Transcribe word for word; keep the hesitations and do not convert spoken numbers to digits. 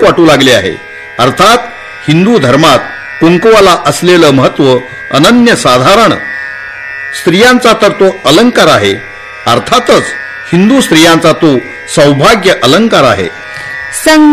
वाटू लागले आहे. अर्थात हिंदू धर्मात कुंकवाला असलेलं महत्व अनन्यसाधारण. स्त्रियांचा तर तो अलंकार आहे. अर्थातच हिंदू स्त्रियांचा तो सौभाग्य अलंकार आहे.